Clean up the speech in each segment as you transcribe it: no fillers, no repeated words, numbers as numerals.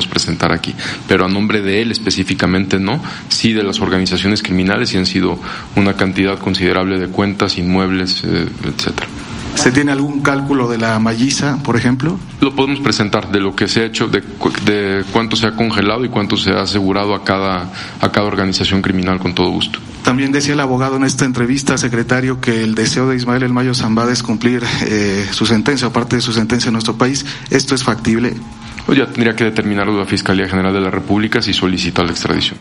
podemos presentar aquí, pero a nombre de él específicamente no, sí de las organizaciones criminales, y han sido una cantidad considerable de cuentas, inmuebles, etcétera. ¿Se tiene algún cálculo de la malliza, por ejemplo? Lo podemos presentar, de lo que se ha hecho, de cuánto se ha congelado y cuánto se ha asegurado a cada organización criminal, con todo gusto. También decía el abogado en esta entrevista, secretario, que el deseo de Ismael El Mayo Zambada es cumplir su sentencia, aparte de su sentencia en nuestro país. ¿Esto es factible? Pues ya tendría que determinarlo la Fiscalía General de la República si solicita la extradición.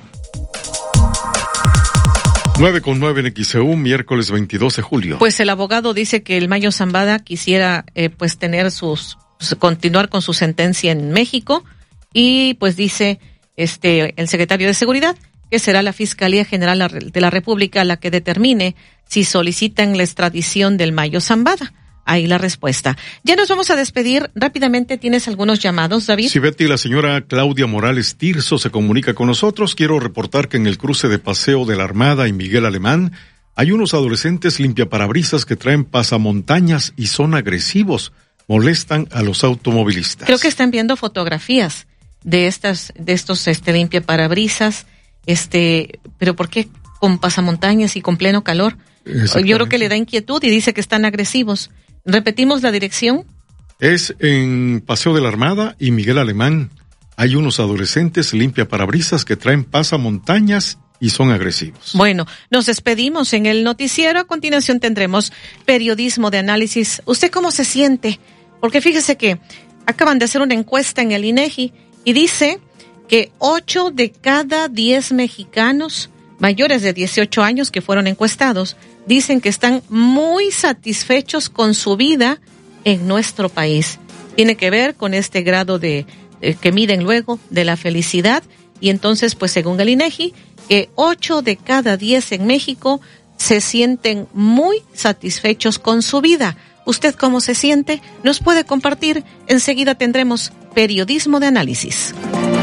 9:09 en XEU, miércoles 22 de julio. Pues el abogado dice que el Mayo Zambada quisiera pues tener continuar con su sentencia en México, y pues dice el secretario de Seguridad que será la Fiscalía General de la República la que determine si solicitan la extradición del Mayo Zambada. Ahí la respuesta. Ya nos vamos a despedir. Rápidamente, ¿tienes algunos llamados, David? Sí, Betty, la señora Claudia Morales Tirso se comunica con nosotros. Quiero reportar que en el cruce de Paseo de la Armada y Miguel Alemán hay unos adolescentes limpiaparabrisas que traen pasamontañas y son agresivos. Molestan a los automovilistas. Creo que están viendo fotografías de estos limpiaparabrisas, pero ¿por qué con pasamontañas y con pleno calor? Yo creo que le da inquietud y dice que están agresivos. ¿Repetimos la dirección? Es en Paseo de la Armada y Miguel Alemán. Hay unos adolescentes limpiaparabrisas que traen pasamontañas y son agresivos. Bueno, nos despedimos en el noticiero. A continuación tendremos periodismo de análisis. ¿Usted cómo se siente? Porque fíjese que acaban de hacer una encuesta en el INEGI y dice que 8 de cada 10 mexicanos mayores de 18 años que fueron encuestados dicen que están muy satisfechos con su vida en nuestro país. Tiene que ver con este grado que miden luego de la felicidad, y entonces pues según el INEGI que 8 de cada 10 en México se sienten muy satisfechos con su vida. ¿Usted cómo se siente? Nos puede compartir. Enseguida tendremos periodismo de análisis.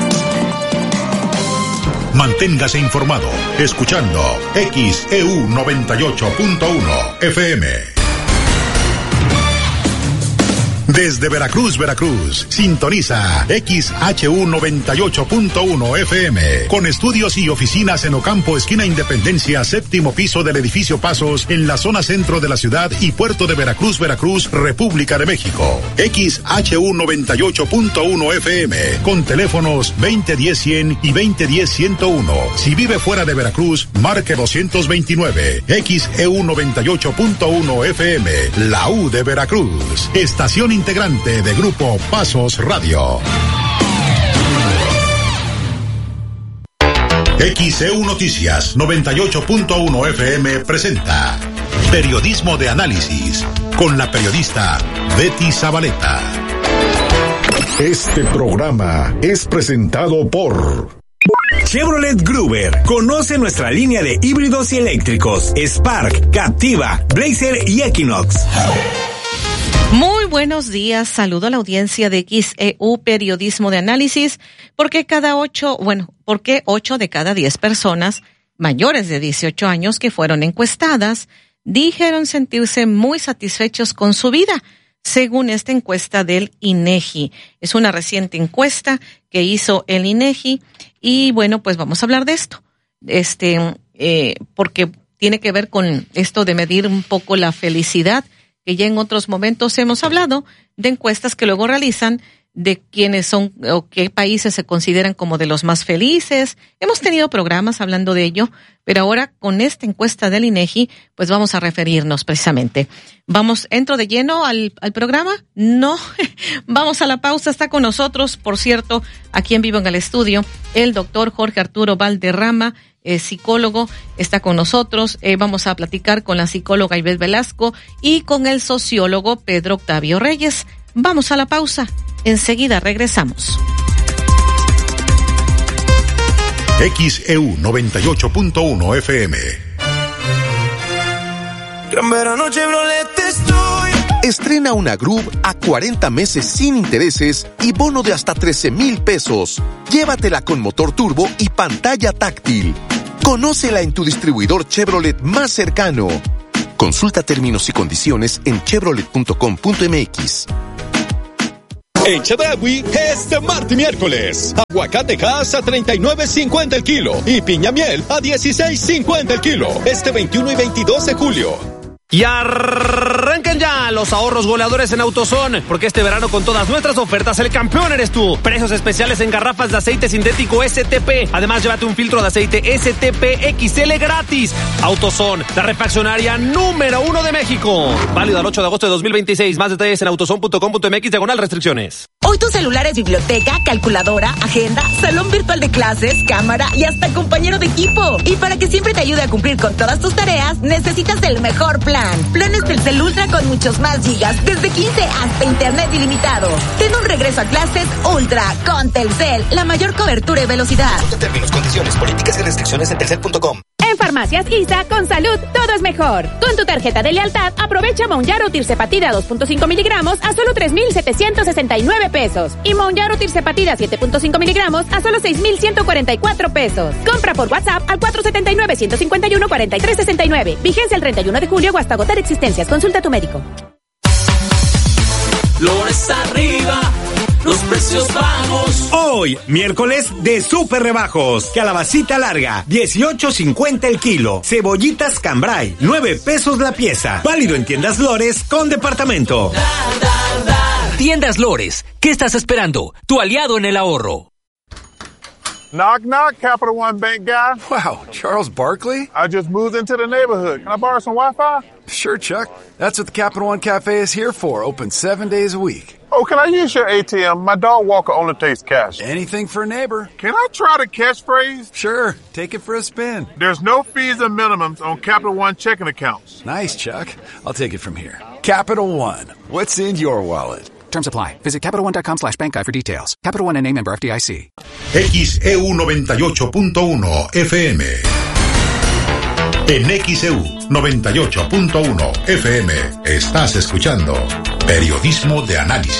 Manténgase informado escuchando XEU 98.1 FM. Desde Veracruz, sintoniza XHU 98.1 FM, con estudios y oficinas en Ocampo, esquina Independencia, 7º piso del edificio Pasos, en la zona centro de la ciudad y puerto de Veracruz, República de México. XHU 98.1 FM, con teléfonos 2010-100 y 2010-101. Si vive fuera de Veracruz, marque 229. XEU 98.1 FM, la U de Veracruz. Estación integrante de Grupo Pasos Radio. XEU Noticias 98.1 FM presenta Periodismo de Análisis con la periodista Betty Zabaleta. Este programa es presentado por Chevrolet Gruber. Conoce nuestra línea de híbridos y eléctricos: Spark, Captiva, Blazer y Equinox. Muy buenos días, saludo a la audiencia de XEU Periodismo de Análisis. ¿Por qué 8 de cada 10 personas mayores de 18 años que fueron encuestadas dijeron sentirse muy satisfechos con su vida, según esta encuesta del INEGI? Es una reciente encuesta que hizo el INEGI y bueno, pues vamos a hablar de esto, porque tiene que ver con esto de medir un poco la felicidad, que ya en otros momentos hemos hablado de encuestas que luego realizan de quiénes son o qué países se consideran como de los más felices. Hemos tenido programas hablando de ello, pero ahora con esta encuesta del INEGI, pues vamos a referirnos precisamente. ¿Entro de lleno al programa? No, vamos a la pausa. Está con nosotros, por cierto, aquí en vivo en el estudio, el doctor Jorge Arturo Valderrama, psicólogo, está con nosotros. Vamos a platicar con la psicóloga Ivette Velasco y con el sociólogo Pedro Octavio Reyes. Vamos a la pausa. Enseguida regresamos. XEU 98.1 FM. Gran verano Chevrolet estoy. Estrena una Groove a 40 meses sin intereses y bono de hasta 13,000 pesos. Llévatela con motor turbo y pantalla táctil. Conócela en tu distribuidor Chevrolet más cercano. Consulta términos y condiciones en chevrolet.com.mx. En Chedraui es de martes y miércoles. Aguacate Hass a $39.50 el kilo y piña miel a $16.50 el kilo. Este 21 y 22 de julio. Y arranquen ya los ahorros goleadores en AutoZone, porque este verano con todas nuestras ofertas el campeón eres tú. Precios especiales en garrafas de aceite sintético STP. Además, llévate un filtro de aceite STP XL gratis. AutoZone, la refaccionaria número 1 de México. Válido al 8 de agosto de 2026. Más detalles en autozone.com.mx/restricciones. Hoy tu celular es biblioteca, calculadora, agenda, salón virtual de clases, cámara y hasta compañero de equipo. Y para que siempre te ayude a cumplir con todas tus tareas, necesitas el mejor plan. Planes Telcel Ultra con muchos más gigas, desde 15 hasta internet ilimitado. Ten un regreso a clases Ultra con Telcel, la mayor cobertura y velocidad. Consulta términos, condiciones, políticas y restricciones en telcel.com. En Farmacias ISA, con salud, todo es mejor. Con tu tarjeta de lealtad, aprovecha Mounjaro Tirzepatida 2.5 miligramos a solo 3,769 pesos. Y Mounjaro Tirzepatida 7.5 miligramos a solo 6,144 pesos. Compra por WhatsApp al 479-151-4369. Vigencia el 31 de julio o hasta agotar existencias. Consulta a tu médico. Flores arriba, los precios bajos. Hoy, miércoles de súper rebajos. Calabacita larga, 18.50 el kilo. Cebollitas Cambray, 9 pesos la pieza. Válido en Tiendas Lores con departamento. Tiendas Lores, ¿qué estás esperando? Tu aliado en el ahorro. Knock, knock, Capital One Bank guy. Wow, Charles Barkley? I just moved into the neighborhood. Can I borrow some Wi-Fi? Sure, Chuck. That's what the Capital One Cafe is here for, open 7 days a week. Oh, can I use your ATM? My dog walker only takes cash. Anything for a neighbor. Can I try the catchphrase? Sure, take it for a spin. There's no fees or minimums on Capital One checking accounts. Nice, Chuck. I'll take it from here. Capital One, what's in your wallet? Terms apply. Visit CapitalOne.com/bankguide for details. Capital One N.A. member FDIC. XEU 98.1 FM. En XEU 98.1 FM estás escuchando Periodismo de Análisis.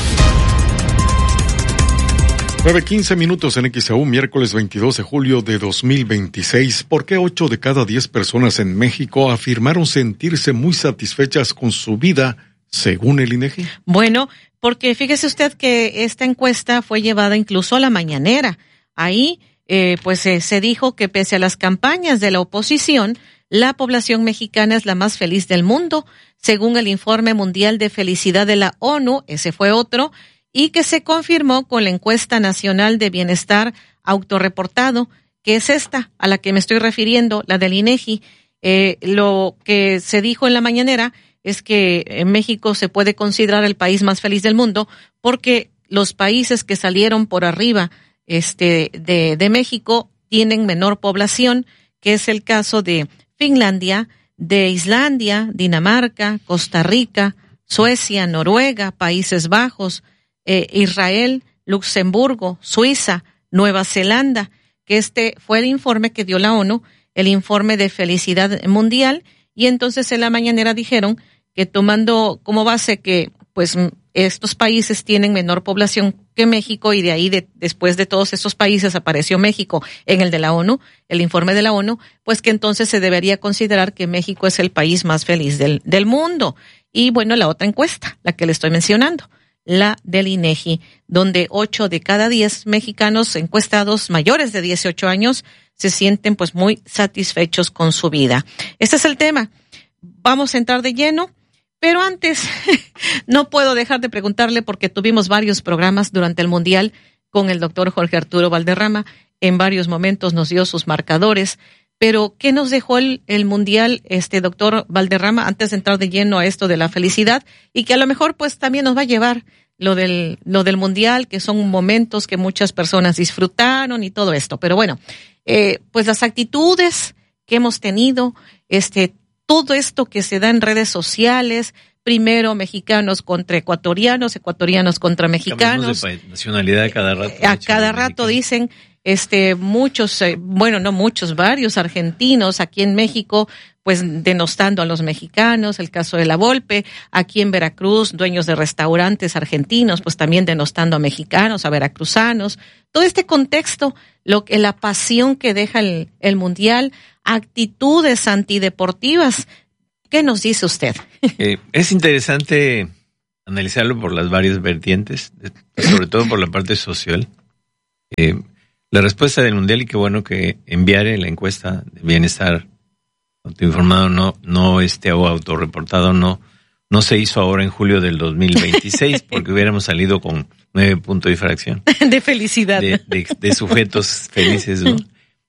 9:15 en XEU, miércoles 22 de julio de 2026. ¿Por qué 8 de cada 10 personas en México afirmaron sentirse muy satisfechas con su vida, según el INEGI? Bueno, porque fíjese usted que esta encuesta fue llevada incluso a la mañanera. Ahí, se dijo que pese a las campañas de la oposición, la población mexicana es la más feliz del mundo, según el Informe Mundial de Felicidad de la ONU, ese fue otro, y que se confirmó con la Encuesta Nacional de Bienestar Autorreportado, que es esta a la que me estoy refiriendo, la del INEGI. Lo que se dijo en la mañanera es que en México se puede considerar el país más feliz del mundo porque los países que salieron por arriba de México tienen menor población, que es el caso de Finlandia, de Islandia, Dinamarca, Costa Rica, Suecia, Noruega, Países Bajos, Israel, Luxemburgo, Suiza, Nueva Zelanda, que fue el informe que dio la ONU, el informe de felicidad mundial, y entonces en la mañanera dijeron que tomando como base que estos países tienen menor población que México y de ahí después de todos estos países apareció México en el de la ONU, el informe de la ONU, pues que entonces se debería considerar que México es el país más feliz del mundo. Y bueno, la otra encuesta, la que le estoy mencionando, la del INEGI, donde 8 de cada 10 mexicanos encuestados mayores de 18 años se sienten muy satisfechos con su vida. Este es el tema. Vamos a entrar de lleno. Pero antes, no puedo dejar de preguntarle, porque tuvimos varios programas durante el Mundial con el doctor Jorge Arturo Valderrama. En varios momentos nos dio sus marcadores. Pero, ¿qué nos dejó el Mundial, doctor Valderrama, antes de entrar de lleno a esto de la felicidad? Y que a lo mejor, también nos va a llevar lo del Mundial, que son momentos que muchas personas disfrutaron y todo esto. Pero bueno, las actitudes que hemos tenido, todo esto que se da en redes sociales, primero mexicanos contra ecuatorianos, ecuatorianos contra mexicanos. De nacionalidad a cada rato. A cada rato dicen, muchos, no muchos, varios argentinos aquí en México, denostando a los mexicanos, el caso de La Volpe, aquí en Veracruz, dueños de restaurantes argentinos, también denostando a mexicanos, a veracruzanos. Todo este contexto, la pasión que deja el Mundial, actitudes antideportivas. ¿Qué nos dice usted? Es interesante analizarlo por las varias vertientes, sobre todo por la parte social. La respuesta del Mundial, y qué bueno que enviare la encuesta de bienestar autoinformado, no o autorreportado, no se hizo ahora en julio del 2026, porque hubiéramos salido con 9 puntos de fracción. De felicidad. De sujetos felices, ¿no?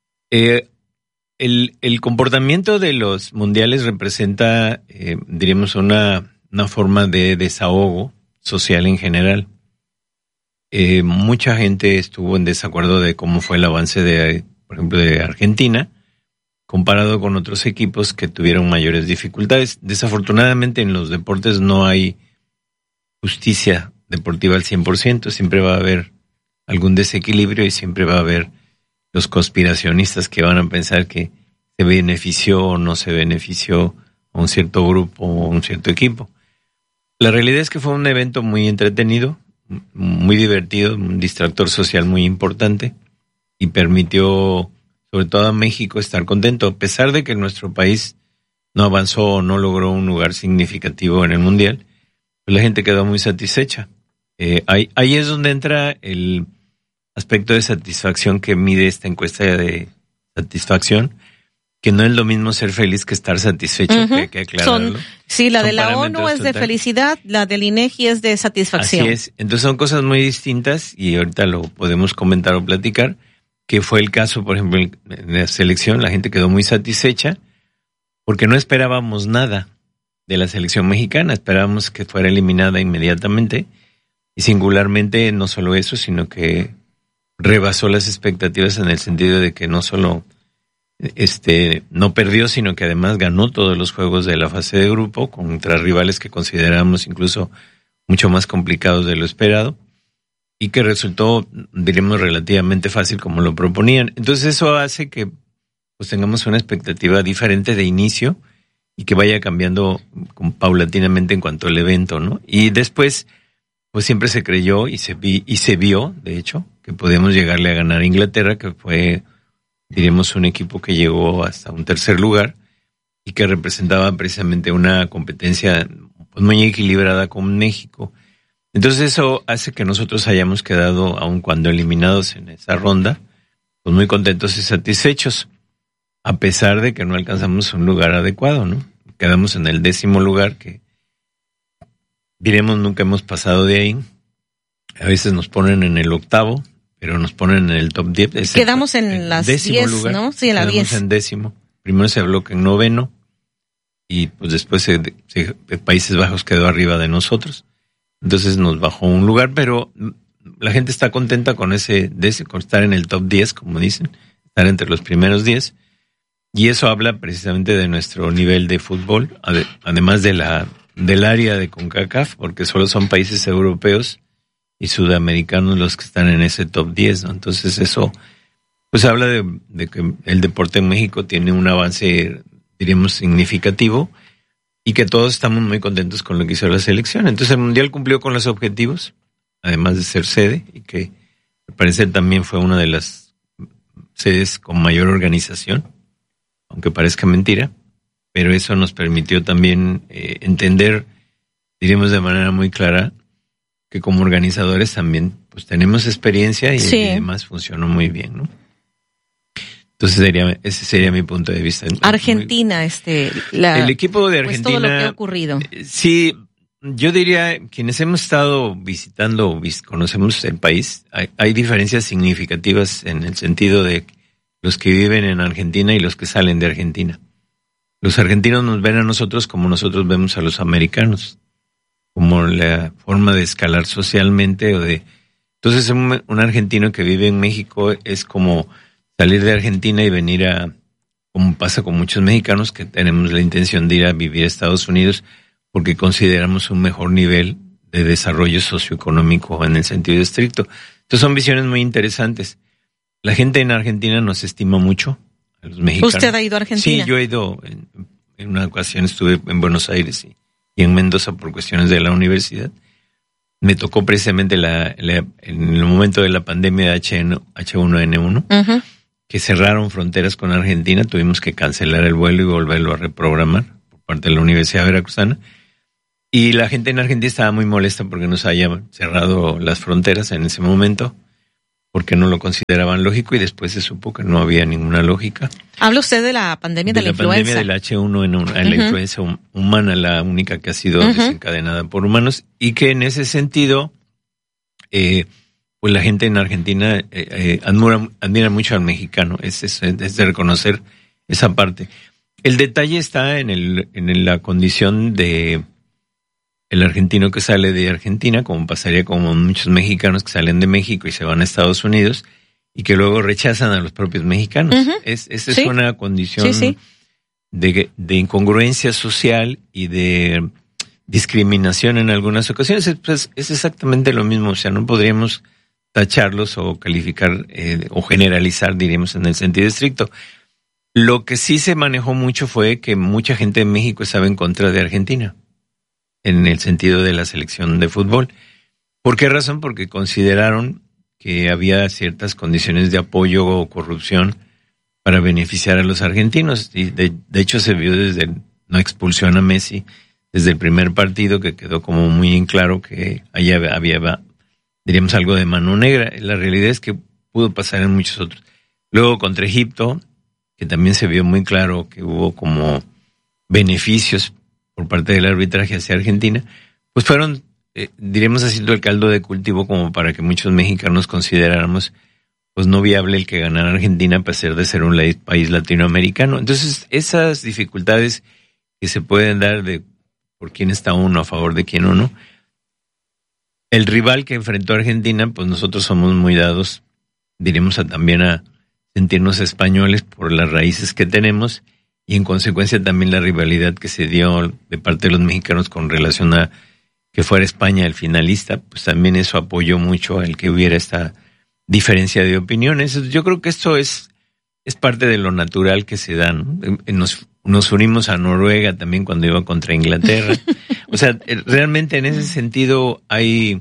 El comportamiento de los mundiales representa, diríamos, una forma de desahogo social en general. Mucha gente estuvo en desacuerdo de cómo fue el avance por ejemplo, de Argentina, comparado con otros equipos que tuvieron mayores dificultades. Desafortunadamente en los deportes no hay justicia deportiva al 100%, siempre va a haber algún desequilibrio y siempre va a haber los conspiracionistas que van a pensar que se benefició o no se benefició a un cierto grupo o a un cierto equipo. La realidad es que fue un evento muy entretenido, muy divertido, un distractor social muy importante y permitió sobre todo a México estar contento, a pesar de que nuestro país no avanzó o no logró un lugar significativo en el Mundial, pues la gente quedó muy satisfecha. Ahí es donde entra el aspecto de satisfacción que mide esta encuesta de satisfacción, que no es lo mismo ser feliz que estar satisfecho, que hay que aclararlo. La de la ONU es de felicidad, la del INEGI es de satisfacción. Así es, entonces son cosas muy distintas y ahorita lo podemos comentar o platicar, que fue el caso, por ejemplo, en la selección, la gente quedó muy satisfecha porque no esperábamos nada de la selección mexicana, esperábamos que fuera eliminada inmediatamente y singularmente no solo eso, sino que rebasó las expectativas en el sentido de que no solo no perdió, sino que además ganó todos los juegos de la fase de grupo contra rivales que consideramos incluso mucho más complicados de lo esperado y que resultó, diríamos, relativamente fácil como lo proponían. Entonces eso hace que pues tengamos una expectativa diferente de inicio y que vaya cambiando paulatinamente en cuanto al evento, ¿no? Y después pues siempre se creyó y se vio, de hecho, que podíamos llegarle a ganar a Inglaterra, que fue, diríamos, un equipo que llegó hasta un tercer lugar y que representaba precisamente una competencia pues muy equilibrada con México. Entonces eso hace que nosotros hayamos quedado, aun cuando eliminados en esa ronda, pues muy contentos y satisfechos, a pesar de que no alcanzamos un lugar adecuado, ¿no? Quedamos en el 10º lugar, que diremos nunca hemos pasado de ahí. A veces nos ponen en el 8º, pero nos ponen en el top 10. Quedamos en las 10, lugar, ¿no? Sí, en la 10. Quedamos en 10º. Primero se habló que en 9º y pues después Países Bajos quedó arriba de nosotros. Entonces nos bajó un lugar, pero la gente está contenta con con estar en el top 10, como dicen, estar entre los primeros 10. Y eso habla precisamente de nuestro nivel de fútbol, además del área de CONCACAF, porque solo son países europeos y sudamericanos los que están en ese top 10, ¿no? Entonces eso pues habla de que el deporte en México tiene un avance, diríamos, significativo y que todos estamos muy contentos con lo que hizo la selección. Entonces el Mundial cumplió con los objetivos, además de ser sede, y que me parece también fue una de las sedes con mayor organización, aunque parezca mentira, pero eso nos permitió también entender, diríamos de manera muy clara, que como organizadores también pues tenemos experiencia y además funcionó muy bien, ¿no? Entonces ese sería mi punto de vista. Argentina, el equipo de Argentina, pues todo lo que ha ocurrido. Sí, yo diría, quienes hemos estado visitando, conocemos el país, hay diferencias significativas en el sentido de los que viven en Argentina y los que salen de Argentina. Los argentinos nos ven a nosotros como nosotros vemos a los americanos, como la forma de escalar socialmente entonces un argentino que vive en México es como salir de Argentina y venir como pasa con muchos mexicanos que tenemos la intención de ir a vivir a Estados Unidos porque consideramos un mejor nivel de desarrollo socioeconómico en el sentido estricto. Entonces son visiones muy interesantes. La gente en Argentina nos estima mucho, a los mexicanos. ¿Usted ha ido a Argentina? Sí, yo he ido, en una ocasión estuve en Buenos Aires y en Mendoza por cuestiones de la universidad. Me tocó precisamente en el momento de la pandemia de H1N1, uh-huh, que cerraron fronteras con Argentina, tuvimos que cancelar el vuelo y volverlo a reprogramar por parte de la Universidad Veracruzana. Y la gente en Argentina estaba muy molesta porque nos hayan cerrado las fronteras en ese momento, porque no lo consideraban lógico, y después se supo que no había ninguna lógica. Habla usted de la pandemia de la influenza. De la pandemia del H1N1, la influenza humana, la única que ha sido desencadenada por humanos, y que en ese sentido, pues la gente en Argentina admira mucho al mexicano, es de reconocer esa parte. El detalle está en la condición de el argentino que sale de Argentina, como pasaría con muchos mexicanos que salen de México y se van a Estados Unidos y que luego rechazan a los propios mexicanos. Esa es una condición de incongruencia social y de discriminación en algunas ocasiones. Es exactamente lo mismo, o sea, no podríamos tacharlos o calificar o generalizar, diríamos, en el sentido estricto. Lo que sí se manejó mucho fue que mucha gente en México estaba en contra de Argentina, en el sentido de la selección de fútbol. ¿Por qué razón? Porque consideraron que había ciertas condiciones de apoyo o corrupción para beneficiar a los argentinos. Y de hecho se vio desde la expulsión a Messi, desde el primer partido, que quedó como muy en claro que allá había, diríamos, algo de mano negra. La realidad es que pudo pasar en muchos otros. Luego contra Egipto, que también se vio muy claro que hubo como beneficios por parte del arbitraje hacia Argentina, pues fueron, diríamos, haciendo el caldo de cultivo como para que muchos mexicanos consideráramos pues no viable el que ganara Argentina a pesar de ser un país latinoamericano. Entonces, esas dificultades que se pueden dar de por quién está uno a favor de quién o no. El rival que enfrentó a Argentina, pues nosotros somos muy dados, diríamos, también a sentirnos españoles por las raíces que tenemos, y en consecuencia también la rivalidad que se dio de parte de los mexicanos con relación a que fuera España el finalista, pues también eso apoyó mucho el que hubiera esta diferencia de opiniones. Yo creo que esto es parte de lo natural que se da, ¿no? Nos unimos a Noruega también cuando iba contra Inglaterra. O sea, realmente en ese sentido hay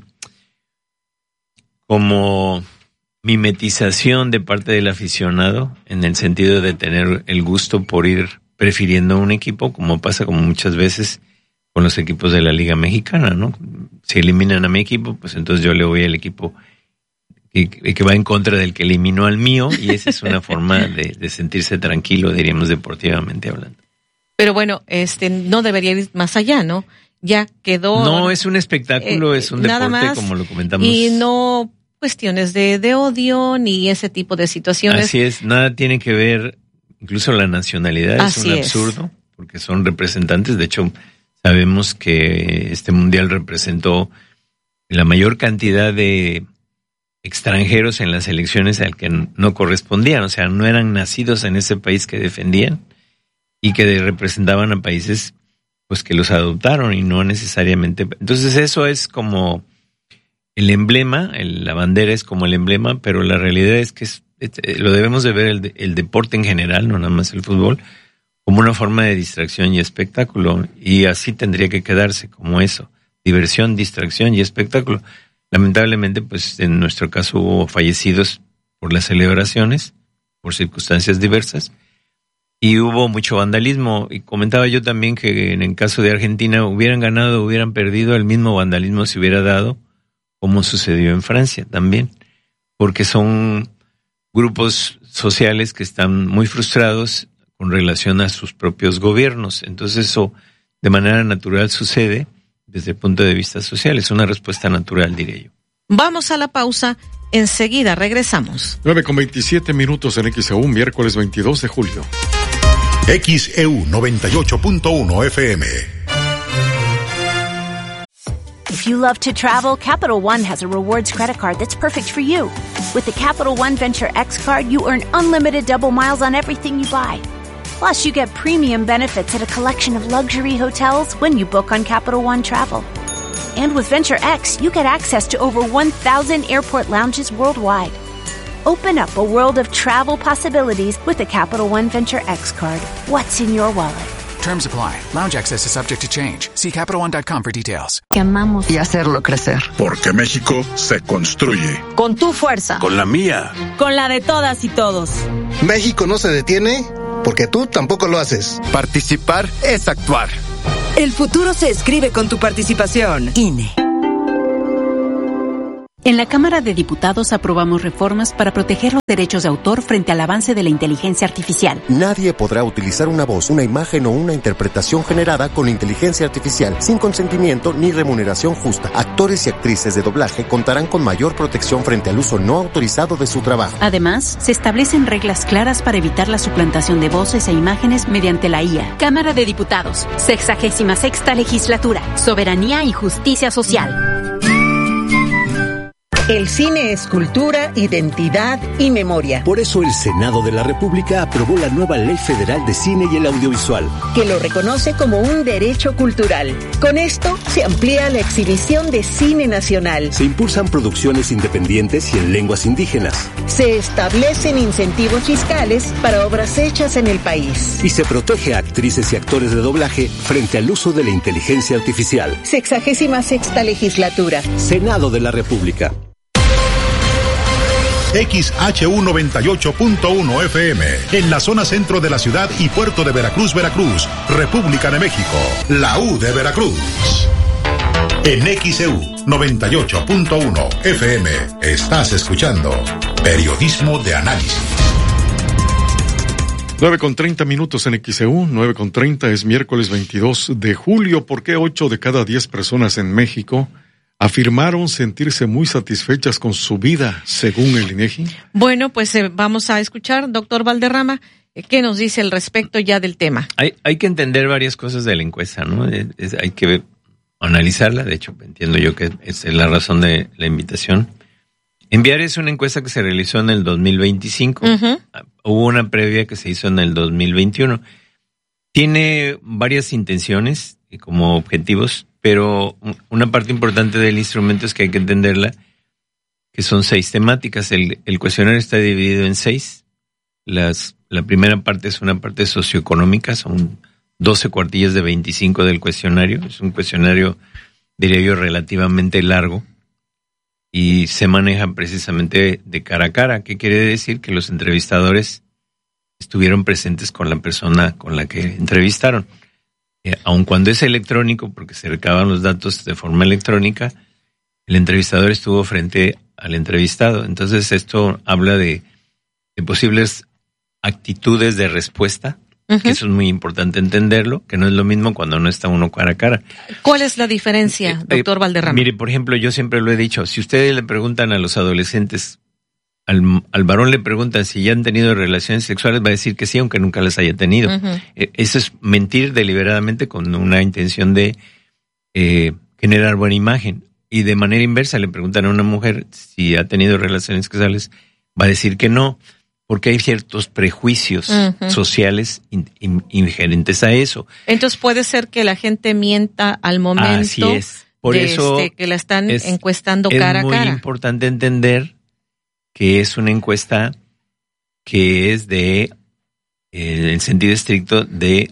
como mimetización de parte del aficionado, en el sentido de tener el gusto por ir prefiriendo un equipo, como pasa como muchas veces con los equipos de la Liga Mexicana, ¿no? Si eliminan a mi equipo, pues entonces yo le voy al equipo que va en contra del que eliminó al mío, y esa es una forma de sentirse tranquilo, diríamos, deportivamente hablando. Pero bueno, no debería ir más allá, ¿no? Ya quedó... No, es un espectáculo, es un deporte, más, como lo comentamos. Y no cuestiones de odio ni ese tipo de situaciones. Así es, nada tiene que ver, incluso la nacionalidad es un absurdo, porque son representantes. De hecho, sabemos que este mundial representó la mayor cantidad de extranjeros en las elecciones al que no correspondían, o sea, no eran nacidos en ese país que defendían y que representaban a países pues que los adoptaron y no necesariamente. Entonces eso es como el emblema, la bandera es como el emblema, pero la realidad es que lo debemos de ver el deporte en general, no nada más el fútbol, como una forma de distracción y espectáculo, y así tendría que quedarse como eso, diversión, distracción y espectáculo. Lamentablemente, pues en nuestro caso hubo fallecidos por las celebraciones, por circunstancias diversas, y hubo mucho vandalismo. Y comentaba yo también que en el caso de Argentina hubieran ganado, hubieran perdido, el mismo vandalismo se hubiera dado, como sucedió en Francia también, porque son grupos sociales que están muy frustrados con relación a sus propios gobiernos. Entonces eso de manera natural sucede desde el punto de vista social. Es una respuesta natural, diré yo. Vamos a la pausa. Enseguida regresamos. 9:27 en XEU, miércoles 22 de julio. XEU 98.1 FM. If you love to travel, Capital One has a rewards credit card that's perfect for you. With the Capital One Venture X card, you earn unlimited double miles on everything you buy. Plus, you get premium benefits at a collection of luxury hotels when you book on Capital One Travel. And with Venture X, you get access to over 1,000 airport lounges worldwide. Open up a world of travel possibilities with the Capital One Venture X card. What's in your wallet? Terms apply. Lounge access is subject to change. See CapitalOne.com for details. Que amamos y hacerlo crecer. Porque México se construye. Con tu fuerza. Con la mía. Con la de todas y todos. México no se detiene porque tú tampoco lo haces. Participar es actuar. El futuro se escribe con tu participación. INE. En la Cámara de Diputados aprobamos reformas para proteger los derechos de autor frente al avance de la inteligencia artificial. Nadie podrá utilizar una voz, una imagen o una interpretación generada con inteligencia artificial sin consentimiento ni remuneración justa. Actores y actrices de doblaje contarán con mayor protección frente al uso no autorizado de su trabajo. Además, se establecen reglas claras para evitar la suplantación de voces e imágenes mediante la IA. Cámara de Diputados, 66ª Legislatura, Soberanía y Justicia Social. El cine es cultura, identidad y memoria. Por eso el Senado de la República aprobó la nueva Ley Federal de Cine y el Audiovisual, que lo reconoce como un derecho cultural. Con esto se amplía la exhibición de cine nacional. Se impulsan producciones independientes y en lenguas indígenas. Se establecen incentivos fiscales para obras hechas en el país. Y se protege a actrices y actores de doblaje frente al uso de la inteligencia artificial. 66ª Legislatura. Senado de la República. XHU98.1 FM, en la zona centro de la ciudad y puerto de Veracruz, Veracruz, República de México, la U de Veracruz. En XEU 98.1 FM, estás escuchando Periodismo de Análisis. 9:30 en XEU, 9:30 es miércoles 22 de julio. ¿Por qué 8 de cada 10 personas en México afirmaron sentirse muy satisfechas con su vida, según el INEGI? Bueno, pues vamos a escuchar, doctor Valderrama, ¿qué nos dice al respecto ya del tema? Hay que entender varias cosas de la encuesta, ¿no? Hay que analizarla, de hecho, entiendo yo que es la razón de la invitación. Enviar es una encuesta que se realizó en el 2025. Uh-huh. Hubo una previa que se hizo en el 2021. Tiene varias intenciones y como objetivos, pero una parte importante del instrumento es que hay que entenderla, que son 6 temáticas. El cuestionario está dividido en 6. La primera parte es una parte socioeconómica, son 12 cuartillas de 25 del cuestionario. Es un cuestionario, diría yo, relativamente largo y se maneja precisamente de cara a cara. ¿Qué quiere decir? Que los entrevistadores estuvieron presentes con la persona con la que entrevistaron. Aun cuando es electrónico, porque se recaban los datos de forma electrónica, el entrevistador estuvo frente al entrevistado. Entonces esto habla de posibles actitudes de respuesta, uh-huh, que eso es muy importante entenderlo, que no es lo mismo cuando no está uno cara a cara. ¿Cuál es la diferencia, doctor Valderrama? Mire, por ejemplo, yo siempre lo he dicho, si ustedes le preguntan a los adolescentes, al varón le preguntan si ya han tenido relaciones sexuales, va a decir que sí, aunque nunca las haya tenido. Uh-huh. Eso es mentir deliberadamente con una intención de generar buena imagen. Y de manera inversa le preguntan a una mujer si ha tenido relaciones sexuales, va a decir que no, porque hay ciertos prejuicios, uh-huh, sociales inherentes a eso. Entonces puede ser que la gente mienta al momento. Así es. Por eso que la están encuestando cara a cara. Es muy importante entender que es una encuesta que es en el sentido estricto de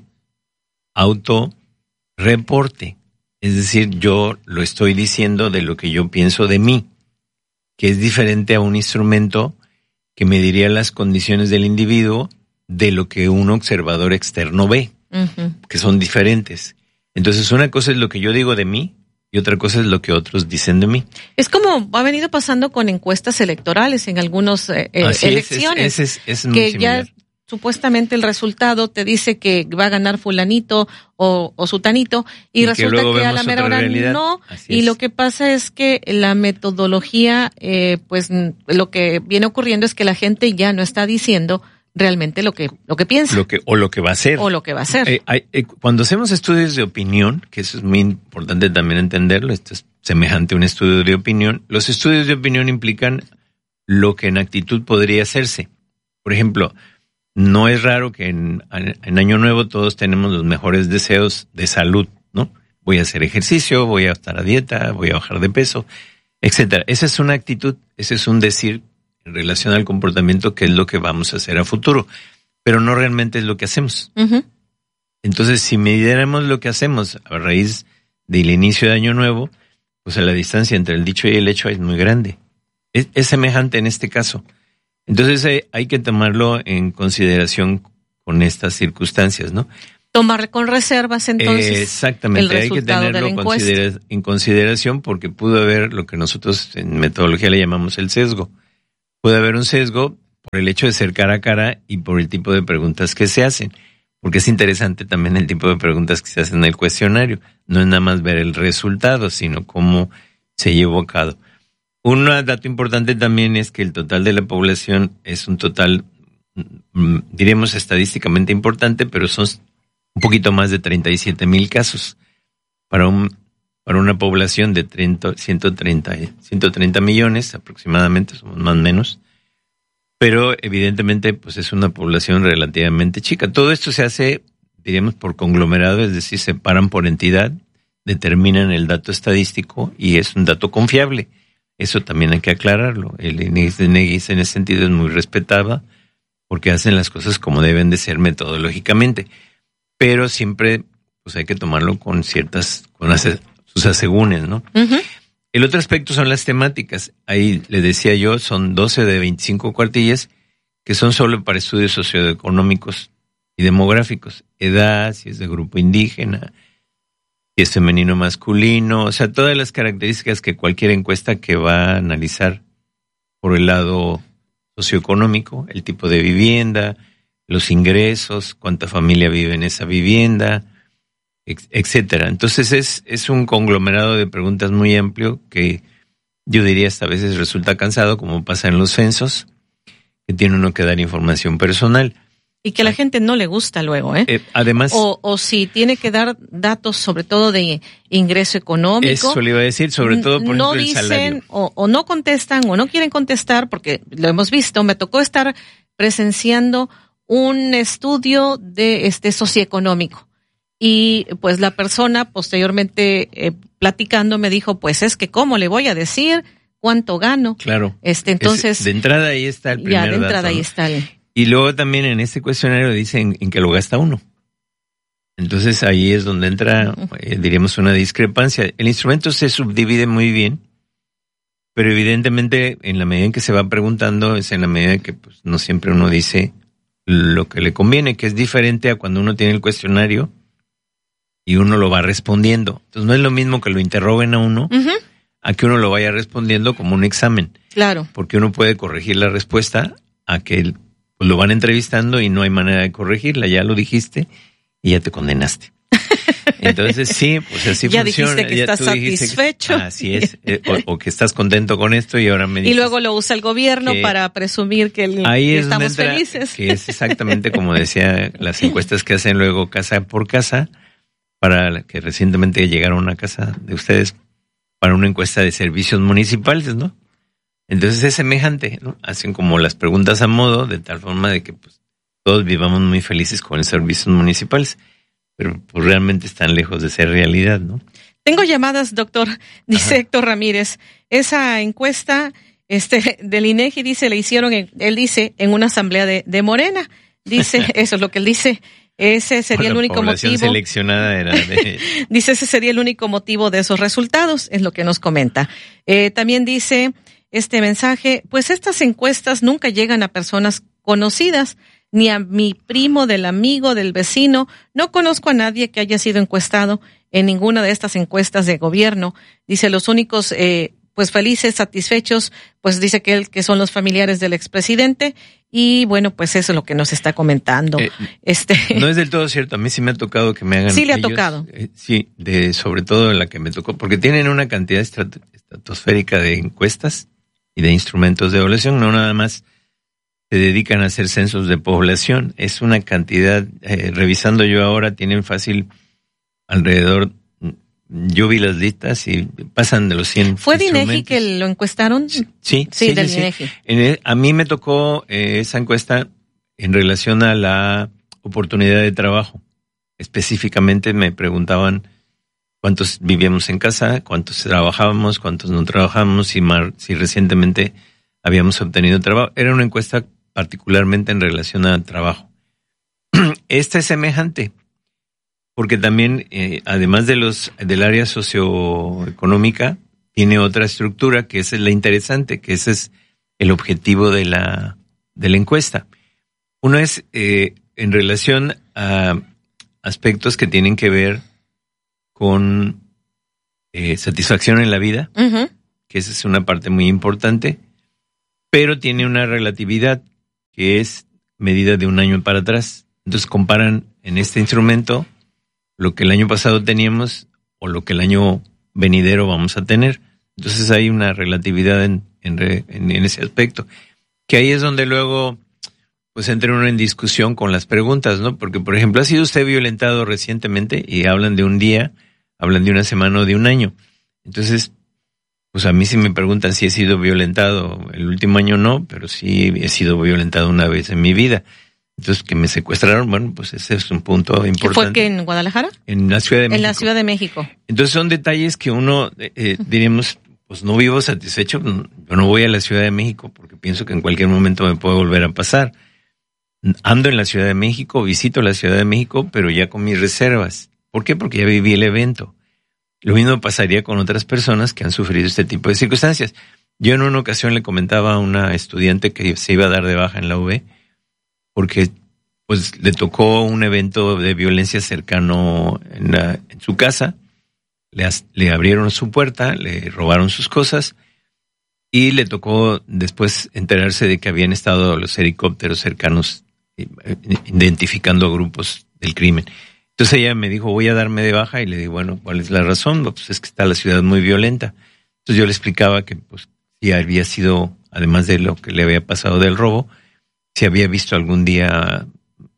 autorreporte. Es decir, yo lo estoy diciendo de lo que yo pienso de mí, que es diferente a un instrumento que mediría las condiciones del individuo de lo que un observador externo ve, uh-huh, que son diferentes. Entonces, una cosa es lo que yo digo de mí, y otra cosa es lo que otros dicen de mí. Es como ha venido pasando con encuestas electorales en algunas elecciones. Es muy que similar. Ya supuestamente el resultado te dice que va a ganar fulanito o sutanito y resulta que a la mera hora no. Y lo que pasa es que la metodología, pues lo que viene ocurriendo es que la gente ya no está diciendo realmente lo que piensa. Lo que va a hacer. O lo que va a hacer. Cuando hacemos estudios de opinión, que eso es muy importante también entenderlo, esto es semejante a un estudio de opinión, los estudios de opinión implican lo que en actitud podría hacerse. Por ejemplo, no es raro que en Año Nuevo todos tenemos los mejores deseos de salud, ¿no? Voy a hacer ejercicio, voy a estar a dieta, voy a bajar de peso, etcétera. Esa es una actitud, ese es un decir en relación al comportamiento, que es lo que vamos a hacer a futuro, pero no realmente es lo que hacemos. Uh-huh. Entonces, si midiéramos lo que hacemos a raíz del inicio de Año Nuevo, pues la distancia entre el dicho y el hecho es muy grande. Es semejante en este caso. Entonces hay que tomarlo en consideración con estas circunstancias, ¿no? tomar con reservas entonces exactamente, hay que tenerlo en consideración porque pudo haber lo que nosotros en metodología le llamamos el sesgo. Puede haber un sesgo por el hecho de ser cara a cara y por el tipo de preguntas que se hacen, porque es interesante también el tipo de preguntas que se hacen en el cuestionario. No es nada más ver el resultado, sino cómo se llevó a cabo. Un dato importante también es que el total de la población es un total, diremos estadísticamente importante, pero son un poquito más de 37,000 casos para una población de 130 millones aproximadamente, somos más o menos, pero evidentemente pues es una población relativamente chica. Todo esto se hace, diríamos, por conglomerado, es decir, se paran por entidad, determinan el dato estadístico y es un dato confiable. Eso también hay que aclararlo. El INEGI en ese sentido es muy respetada porque hacen las cosas como deben de ser metodológicamente. Pero siempre pues hay que tomarlo con sus asegúnes, ¿no? Uh-huh. El otro aspecto son las temáticas. Ahí le decía yo, son 12 de 25 cuartillas que son solo para estudios socioeconómicos y demográficos. Edad, si es de grupo indígena, si es femenino masculino, o sea, todas las características que cualquier encuesta que va a analizar por el lado socioeconómico, el tipo de vivienda, los ingresos, cuánta familia vive en esa vivienda, etcétera. Entonces es un conglomerado de preguntas muy amplio que yo diría hasta a veces resulta cansado, como pasa en los censos, que tiene uno que dar información personal. Y que a la gente no le gusta luego, ¿eh? Además... O si tiene que dar datos sobre todo de ingreso económico. Eso le iba a decir, sobre todo por ejemplo el salario. O no contestan o no quieren contestar, porque lo hemos visto, me tocó estar presenciando un estudio de socioeconómico. Y pues la persona posteriormente platicando me dijo, pues es que ¿cómo le voy a decir cuánto gano? Claro. Entonces de entrada ahí está el primer dato. Ya de entrada ahí está Y luego también en este cuestionario dicen en qué lo gasta uno. Entonces ahí es donde entra, diríamos, una discrepancia. El instrumento se subdivide muy bien, pero evidentemente en la medida en que se va preguntando es en la medida en que pues, no siempre uno dice lo que le conviene, que es diferente a cuando uno tiene el cuestionario y uno lo va respondiendo. Entonces no es lo mismo que lo interroguen a uno, a que uno lo vaya respondiendo como un examen. Claro. Porque uno puede corregir la respuesta a que pues lo van entrevistando y no hay manera de corregirla, ya lo dijiste y ya te condenaste. Entonces sí, pues así ya funciona. Dijiste que estás satisfecho. Así es, o que estás contento con esto y ahora me dices. Y lugo lo usa el gobierno para presumir que estamos felices. Que es exactamente como decía, las encuestas que hacen luego casa por casa, para que recientemente llegaron a una casa de ustedes para una encuesta de servicios municipales, ¿no? Entonces es semejante, ¿no? Hacen como las preguntas a modo, de tal forma de que pues todos vivamos muy felices con los servicios municipales, pero pues realmente están lejos de ser realidad, ¿no? Tengo llamadas, doctor, dice Héctor Ramírez. Esa encuesta del INEGI, dice, le hicieron, él dice, en una asamblea de Morena. Dice, eso es lo que él dice. Ese sería el único motivo. Seleccionada era dice, ese sería el único motivo de esos resultados, es lo que nos comenta. También dice este mensaje, pues estas encuestas nunca llegan a personas conocidas, ni a mi primo, del amigo, del vecino. No conozco a nadie que haya sido encuestado en ninguna de estas encuestas de gobierno. Dice, los únicos pues felices, satisfechos, pues dice que son los familiares del expresidente. Y bueno, pues eso es lo que nos está comentando. No es del todo cierto, a mí sí me ha tocado que me hagan. Sí le ha tocado. Sí, sobre todo la que me tocó, porque tienen una cantidad estratosférica de encuestas y de instrumentos de evaluación, no nada más se dedican a hacer censos de población, es una cantidad, revisando yo ahora, tienen fácil alrededor, yo vi las listas y pasan de los 100 ¿Fue de INEGI que lo encuestaron? Sí, del INEGI. A mí me tocó esa encuesta en relación a la oportunidad de trabajo. Específicamente me preguntaban cuántos vivíamos en casa, cuántos trabajábamos, cuántos no trabajábamos, si recientemente habíamos obtenido trabajo. Era una encuesta particularmente en relación a trabajo. Esta es semejante, porque también, además del área socioeconómica, tiene otra estructura que esa es la interesante, que ese es el objetivo de la encuesta. Uno es en relación a aspectos que tienen que ver con satisfacción en la vida, que esa es una parte muy importante, pero tiene una relatividad que es medida de un año para atrás. Entonces comparan en este instrumento lo que el año pasado teníamos o lo que el año venidero vamos a tener. Entonces hay una relatividad en ese aspecto, que ahí es donde luego pues entra uno en discusión con las preguntas, ¿no? Porque, por ejemplo, ¿ha sido usted violentado recientemente? Y hablan de un día, hablan de una semana o de un año. Entonces, pues a mí sí me preguntan si he sido violentado. El último año no, pero sí he sido violentado una vez en mi vida. Entonces, que me secuestraron, bueno, pues ese es un punto importante. ¿Fue que en Guadalajara? En la Ciudad de México. En la Ciudad de México. Entonces son detalles que uno, diríamos, pues no vivo satisfecho. Yo no voy a la Ciudad de México porque pienso que en cualquier momento me puede volver a pasar. Ando en la Ciudad de México, visito la Ciudad de México, pero ya con mis reservas. ¿Por qué? Porque ya viví el evento. Lo mismo pasaría con otras personas que han sufrido este tipo de circunstancias. Yo en una ocasión le comentaba a una estudiante que se iba a dar de baja en la UB porque pues le tocó un evento de violencia cercano en su casa, le abrieron su puerta, le robaron sus cosas y le tocó después enterarse de que habían estado los helicópteros cercanos identificando grupos del crimen. Entonces ella me dijo, voy a darme de baja, y le dije, bueno, ¿cuál es la razón? Pues es que está la ciudad muy violenta. Entonces yo le explicaba que pues si había sido, además de lo que le había pasado del robo, si había visto algún día,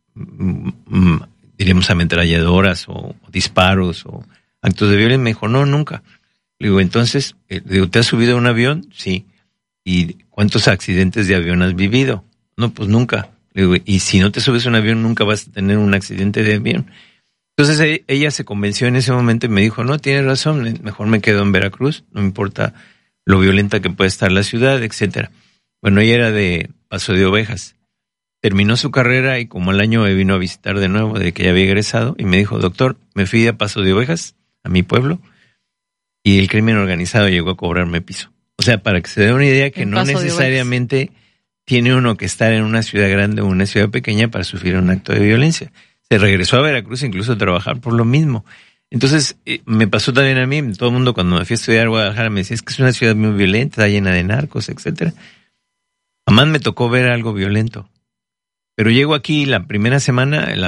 diríamos, ametralladoras o disparos o actos de violencia. Me dijo, no, nunca. Le digo, entonces, ¿te has subido a un avión? Sí. ¿Y cuántos accidentes de avión has vivido? No, pues nunca. Le digo, y si no te subes a un avión, nunca vas a tener un accidente de avión. Entonces ella se convenció en ese momento y me dijo, no, tienes razón, mejor me quedo en Veracruz, no me importa lo violenta que puede estar la ciudad, etcétera. Bueno, ella era de Paso de Ovejas. Terminó su carrera y como al año me vino a visitar de nuevo, de que ya había egresado, y me dijo, doctor, me fui a Paso de Ovejas, a mi pueblo, y el crimen organizado llegó a cobrarme piso. O sea, para que se dé una idea que no necesariamente tiene uno que estar en una ciudad grande o una ciudad pequeña para sufrir un acto de violencia. Se regresó a Veracruz incluso a trabajar por lo mismo. Entonces, me pasó también a mí, todo el mundo cuando me fui a estudiar a Guadalajara me decía, es que es una ciudad muy violenta, está llena de narcos, etcétera. Jamás me tocó ver algo violento. Pero llego aquí la primera semana, el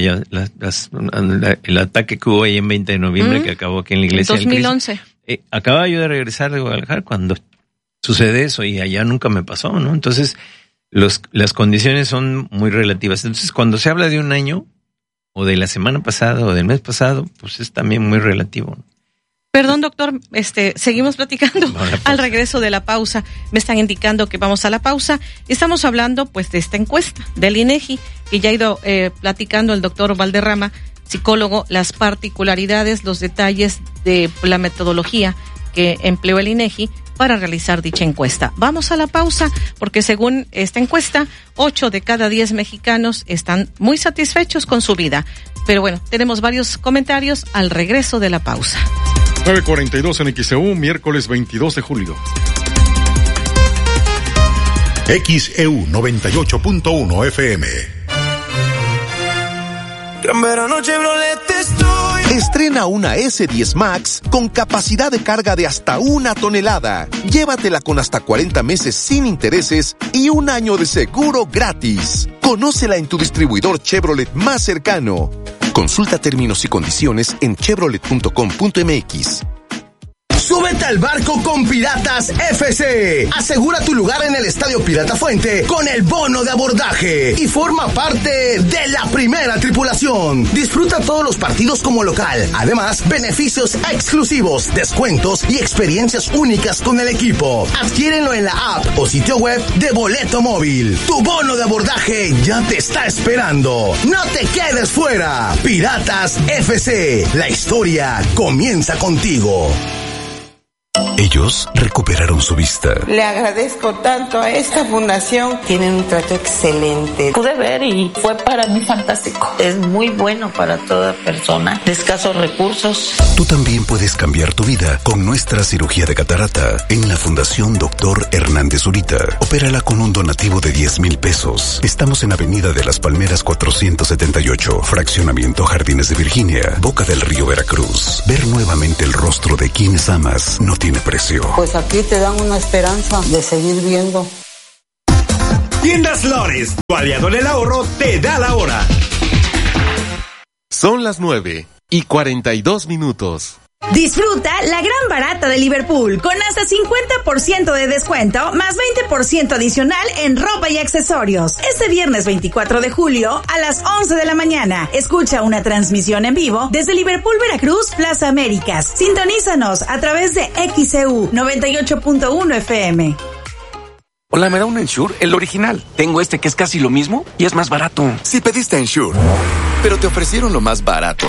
ataque que hubo ahí en 20 de noviembre, que acabó aquí en la iglesia. 2011. Acababa yo de regresar de Guadalajara cuando sucede eso y allá nunca me pasó, ¿no? Entonces, las condiciones son muy relativas. Entonces, cuando se habla de un año, o de la semana pasada, o del mes pasado, pues es también muy relativo. Perdón, doctor, seguimos platicando al regreso de la pausa. Me están indicando que vamos a la pausa. Estamos hablando, pues, de esta encuesta del INEGI, que ya ha ido platicando el doctor Valderrama, psicólogo, las particularidades, los detalles de la metodología que empleó el INEGI para realizar dicha encuesta. Vamos a la pausa porque según esta encuesta, 8 de cada 10 mexicanos están muy satisfechos con su vida. Pero bueno, tenemos varios comentarios al regreso de la pausa. 9:42 en XEU, miércoles 22 de julio. XEU 98.1 FM. Gran verano Chevrolet estoy. Estrena una S10 Max con capacidad de carga de hasta 1 tonelada. Llévatela con hasta 40 meses sin intereses y 1 año de seguro gratis. Conócela en tu distribuidor Chevrolet más cercano. Consulta términos y condiciones en chevrolet.com.mx. Súbete al barco con Piratas FC. Asegura tu lugar en el Estadio Pirata Fuente con el bono de abordaje y forma parte de la primera tripulación. Disfruta todos los partidos como local. Además, beneficios exclusivos, descuentos y experiencias únicas con el equipo. Adquiérenlo en la app o sitio web de Boleto Móvil. Tu bono de abordaje ya te está esperando. No te quedes fuera. Piratas FC. La historia comienza contigo. Ellos recuperaron su vista. Le agradezco tanto a esta fundación. Tienen un trato excelente. Pude ver y fue para mí fantástico. Es muy bueno para toda persona de escasos recursos. Tú también puedes cambiar tu vida con nuestra cirugía de catarata en la Fundación Dr. Hernández Zurita. Opérala con un donativo de 10,000 pesos. Estamos en Avenida de las Palmeras 478, Fraccionamiento Jardines de Virginia, Boca del Río, Veracruz. Ver nuevamente el rostro de quienes amas no tiene precio. Pues aquí te dan una esperanza de seguir viendo. Tiendas Lores, tu aliado en el ahorro, te da la hora. Son las 9:42. Disfruta la gran barata de Liverpool con hasta 50% de descuento más 20% adicional en ropa y accesorios. Este viernes 24 de julio a las 11 de la mañana. Escucha una transmisión en vivo desde Liverpool, Veracruz, Plaza Américas. Sintonízanos a través de XEU 98.1 FM. Hola, ¿me da un Ensure? El original. Tengo este que es casi lo mismo y es más barato. Si pediste Ensure, pero te ofrecieron lo más barato.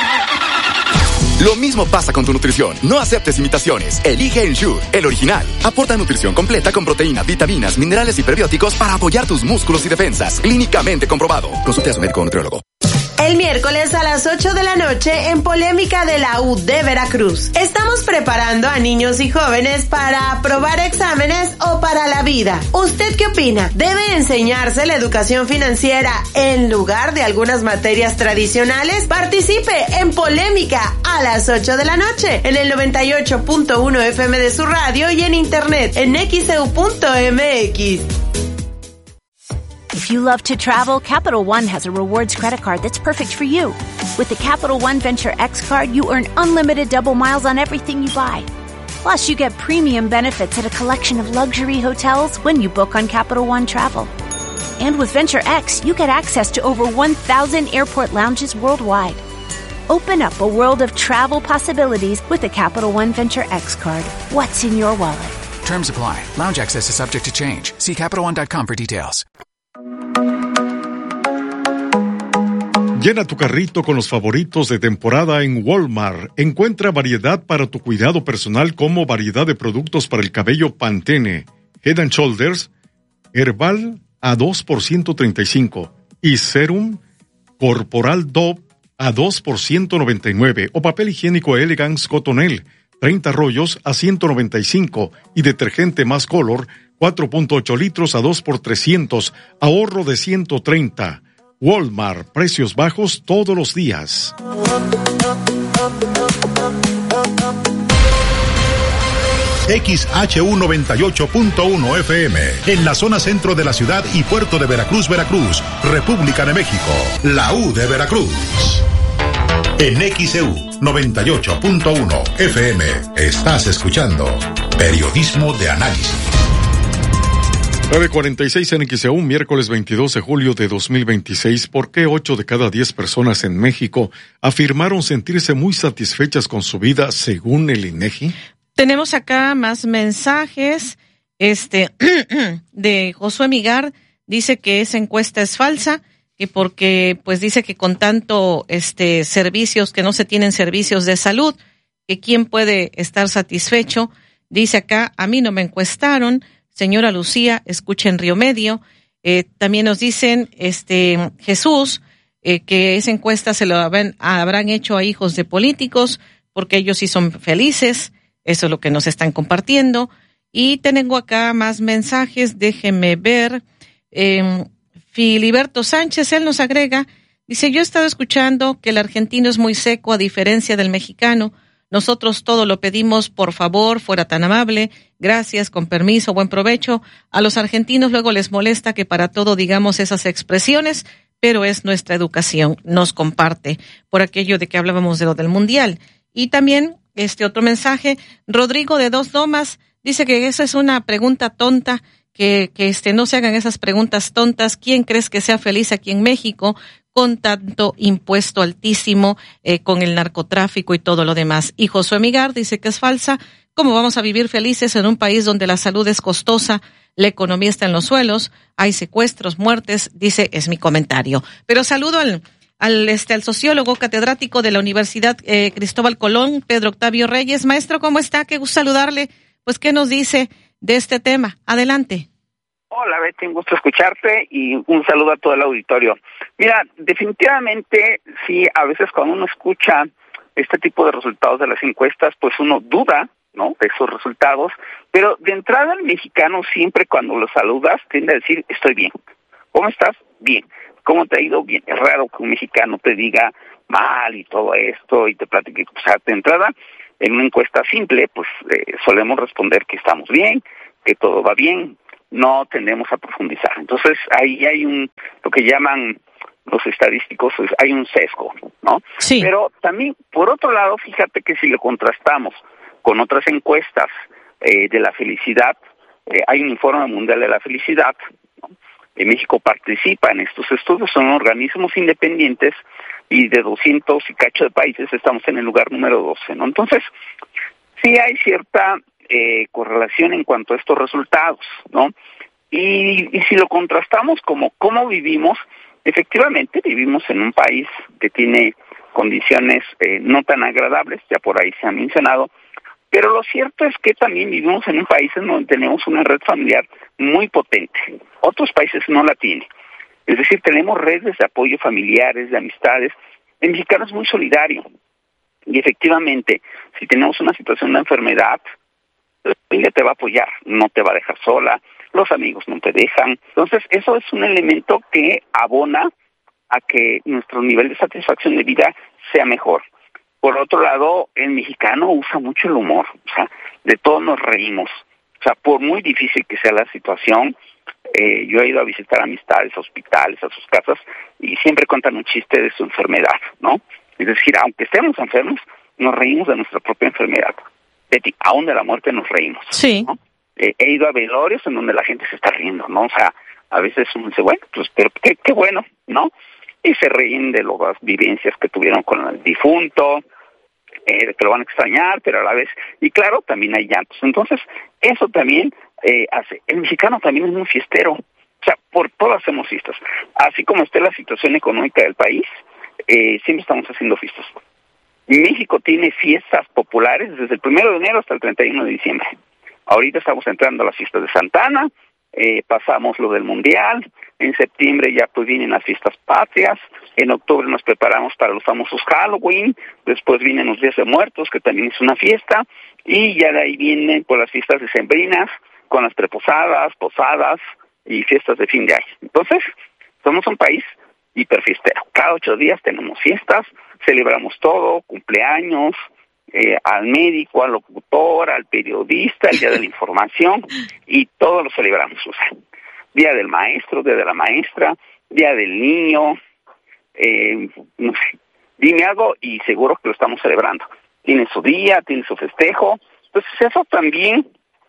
Lo mismo pasa con tu nutrición. No aceptes imitaciones. Elige Ensure, el original. Aporta nutrición completa con proteínas, vitaminas, minerales y prebióticos para apoyar tus músculos y defensas. Clínicamente comprobado. Consulte a su médico o nutriólogo. El miércoles a las 8 de la noche en Polémica de la U de Veracruz. Estamos preparando a niños y jóvenes para aprobar exámenes o para la vida. ¿Usted qué opina? ¿Debe enseñarse la educación financiera en lugar de algunas materias tradicionales? Participe en Polémica a las 8 de la noche en el 98.1 FM de su radio y en internet en xeu.mx. If you love to travel, Capital One has a rewards credit card that's perfect for you. With the Capital One Venture X card, you earn unlimited double miles on everything you buy. Plus, you get premium benefits at a collection of luxury hotels when you book on Capital One Travel. And with Venture X, you get access to over 1,000 airport lounges worldwide. Open up a world of travel possibilities with the Capital One Venture X card. What's in your wallet? Terms apply. Lounge access is subject to change. See CapitalOne.com for details. Llena tu carrito con los favoritos de temporada en Walmart. Encuentra variedad para tu cuidado personal como variedad de productos para el cabello Pantene, Head and Shoulders, Herbal a 2 por 135 y Serum Corporal Dove a 2 por 199 o papel higiénico Elegance Cotonel 30 rollos a 195 y detergente Más Color 4.8 litros a 2 por 300, ahorro de 130. Walmart, precios bajos todos los días. XHU 98.1 FM, en la zona centro de la ciudad y puerto de Veracruz, Veracruz, República de México, la U de Veracruz. En XEU 98.1 FM, estás escuchando Periodismo de Análisis. 9:46 en XEU, miércoles 22 de julio de 2026. ¿Por qué 8 de cada 10 personas en México afirmaron sentirse muy satisfechas con su vida según el INEGI? Tenemos acá más mensajes. De Josué Migar dice que esa encuesta es falsa, que porque pues dice que con tanto servicios, que no se tienen servicios de salud, que quién puede estar satisfecho. Dice acá, a mí no me encuestaron. Señora Lucía, escuchen Río Medio. También nos dicen, Jesús, que esa encuesta se lo habrán hecho a hijos de políticos, porque ellos sí son felices. Eso es lo que nos están compartiendo. Y tengo acá más mensajes, déjenme ver. Filiberto Sánchez, él nos agrega, dice, yo he estado escuchando que el argentino es muy seco a diferencia del mexicano. Nosotros todo lo pedimos, por favor, fuera tan amable, gracias, con permiso, buen provecho. A los argentinos luego les molesta que para todo digamos esas expresiones, pero es nuestra educación, nos comparte por aquello de que hablábamos de lo del mundial. Y también otro mensaje, Rodrigo de Dos Lomas, dice que esa es una pregunta tonta, que no se hagan esas preguntas tontas. ¿Quién crees que sea feliz aquí en México con tanto impuesto altísimo, con el narcotráfico y todo lo demás? Y Josué Migar dice que es falsa. ¿Cómo vamos a vivir felices en un país donde la salud es costosa, la economía está en los suelos, hay secuestros, muertes? Dice, es mi comentario. Pero saludo al sociólogo catedrático de la Universidad Cristóbal Colón, Pedro Octavio Reyes. Maestro, ¿cómo está? Qué gusto saludarle. Pues, ¿qué nos dice de este tema? Adelante. Hola, Betty, un gusto escucharte y un saludo a todo el auditorio. Mira, definitivamente, sí, a veces cuando uno escucha este tipo de resultados de las encuestas, pues uno duda, ¿no?, de esos resultados, pero de entrada el mexicano siempre cuando lo saludas tiende a decir, estoy bien. ¿Cómo estás? Bien. ¿Cómo te ha ido? Bien. Es raro que un mexicano te diga mal y todo esto y te platique. O sea, de entrada, en una encuesta simple, pues solemos responder que estamos bien, que todo va bien, no tendemos a profundizar. Entonces, ahí hay lo que llaman los estadísticos, hay un sesgo, ¿no? Sí. Pero también, por otro lado, fíjate que si lo contrastamos con otras encuestas de la felicidad, hay un informe mundial de la felicidad, ¿no? México participa en estos estudios, son organismos independientes y de 200 y cacho de países estamos en el lugar número 12, ¿no? Entonces, sí hay cierta correlación en cuanto a estos resultados, ¿no? Y si lo contrastamos como cómo vivimos, efectivamente vivimos en un país que tiene condiciones no tan agradables, ya por ahí se ha mencionado, pero lo cierto es que también vivimos en un país en donde tenemos una red familiar muy potente. Otros países no la tienen. Es decir, tenemos redes de apoyo familiares, de amistades. El mexicano es muy solidario. Y efectivamente, si tenemos una situación de enfermedad, la familia te va a apoyar, no te va a dejar sola, los amigos no te dejan. Entonces, eso es un elemento que abona a que nuestro nivel de satisfacción de vida sea mejor. Por otro lado, el mexicano usa mucho el humor, o sea, de todo nos reímos. O sea, por muy difícil que sea la situación, yo he ido a visitar amistades, hospitales, a sus casas, y siempre cuentan un chiste de su enfermedad, ¿no? Es decir, aunque estemos enfermos, nos reímos de nuestra propia enfermedad. Betty, aún de la muerte nos reímos. Sí. ¿No? He ido a velorios en donde la gente se está riendo, ¿no? O sea, a veces uno dice, bueno, pues, pero qué bueno, ¿no? Y se ríen de las vivencias que tuvieron con el difunto, que lo van a extrañar, pero a la vez, y claro, también hay llantos. Entonces, eso también hace. El mexicano también es muy fiestero, o sea, por todas hacemos fiestas. Así como esté la situación económica del país, siempre estamos haciendo fiestas. México tiene fiestas populares desde el 1 de enero hasta el 31 de diciembre. Ahorita estamos entrando a las fiestas de Santa Ana, pasamos lo del Mundial, en septiembre ya pues vienen las fiestas patrias, en octubre nos preparamos para los famosos Halloween, después vienen los Días de Muertos, que también es una fiesta, y ya de ahí vienen pues las fiestas decembrinas, con las preposadas, posadas y fiestas de fin de año. Entonces, somos un país hiperfiestero. Cada 8 días tenemos fiestas, celebramos todo, cumpleaños, al médico, al locutor, al periodista, el día de la información, y todo lo celebramos. O sea, día del maestro, día de la maestra, día del niño, no sé, dime algo y seguro que lo estamos celebrando. Tiene su día, tiene su festejo. Entonces eso también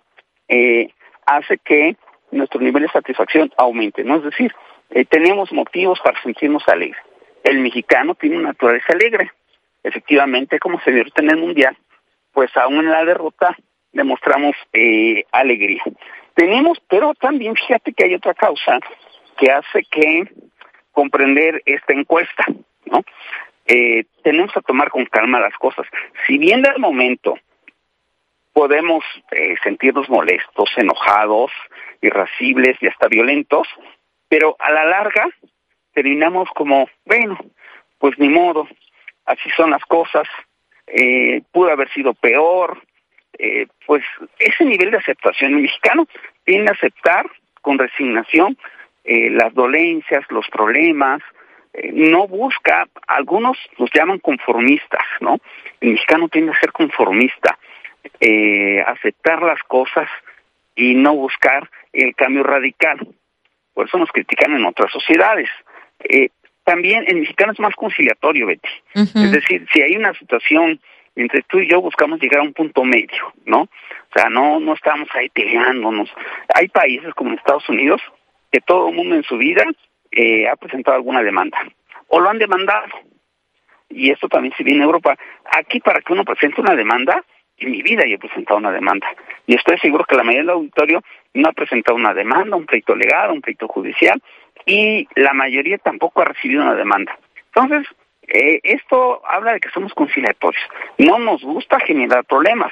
hace que nuestro nivel de satisfacción aumente, ¿no? Es decir, tenemos motivos para sentirnos alegres. El mexicano tiene una naturaleza alegre. Efectivamente, como se vio en el Mundial, pues aún en la derrota demostramos alegría. Tenemos, pero también fíjate que hay otra causa que hace que comprender esta encuesta, ¿no? Tenemos que tomar con calma las cosas. Si bien de momento podemos sentirnos molestos, enojados, irascibles y hasta violentos, pero a la larga terminamos como, bueno, pues ni modo, así son las cosas, pudo haber sido peor, pues ese nivel de aceptación, el mexicano tiende a aceptar con resignación las dolencias, los problemas, no busca, algunos los llaman conformistas, ¿no? El mexicano tiende a ser conformista, aceptar las cosas y no buscar el cambio radical. Por eso nos critican en otras sociedades. También el mexicano es más conciliatorio, Betty. Es decir, si hay una situación entre tú y yo, buscamos llegar a un punto medio, ¿no? O sea, no estamos ahí peleándonos. Hay países como Estados Unidos que todo el mundo en su vida ha presentado alguna demanda o lo han demandado. Y esto también se viene en Europa. Aquí, para que uno presente una demanda, en mi vida yo he presentado una demanda. Y estoy seguro que la mayoría del auditorio no ha presentado una demanda, un pleito legal, un pleito judicial, y la mayoría tampoco ha recibido una demanda. Entonces, esto habla de que somos conciliatorios. No nos gusta generar problemas.